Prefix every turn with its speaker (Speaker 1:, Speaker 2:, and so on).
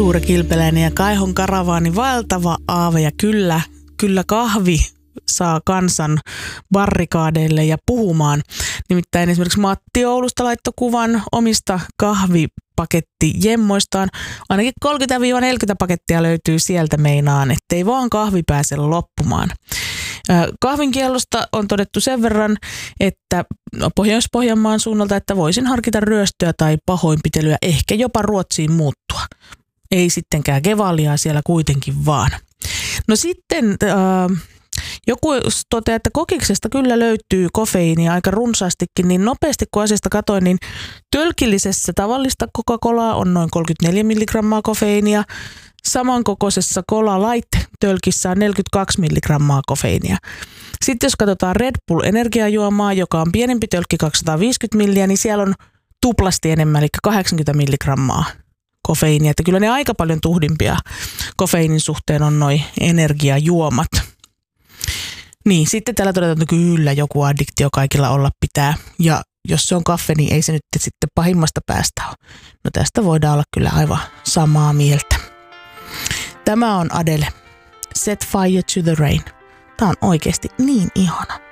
Speaker 1: Tuure Kilpeläinen ja Kaihon karavaani, valtava aave ja kyllä kahvi saa kansan barrikaadeille ja puhumaan. Nimittäin esimerkiksi Matti Oulusta laittoi kuvan omista kahvipakettijemmoistaan. Ainakin 30-40 pakettia löytyy sieltä meinaan, ettei vaan kahvi pääse loppumaan. Kahvinkiellosta on todettu sen verran, että Pohjois-Pohjanmaan suunnalta, että voisin harkita ryöstöä tai pahoinpitelyä, ehkä jopa Ruotsiin muuttua. Ei sittenkään Gevaliaa siellä kuitenkin vaan. No sitten joku toteaa, että kokiksesta kyllä löytyy kofeiinia aika runsaastikin, niin nopeasti kun asiasta katoin, niin tölkillisessä tavallista Coca-Colaa on noin 34 milligrammaa kofeiinia. Samankokoisessa Cola Light-tölkissä on 42 milligrammaa kofeiinia. Sitten jos katsotaan Red Bull energiajuomaa, joka on pienempi tölkki 250 milliä, niin siellä on tuplasti enemmän, eli 80 milligrammaa kofeiinia. Että kyllä ne aika paljon tuhdimpia kofeiinin suhteen on noi energiajuomat. Niin, sitten täällä todetaan, että kyllä joku addiktio kaikilla olla pitää. Ja jos se on kaffe, niin ei se nyt sitten pahimmasta päästä ole. No tästä voidaan olla kyllä aivan samaa mieltä. Tämä on Adele. Set Fire to the Rain. Tämä on oikeasti niin ihana.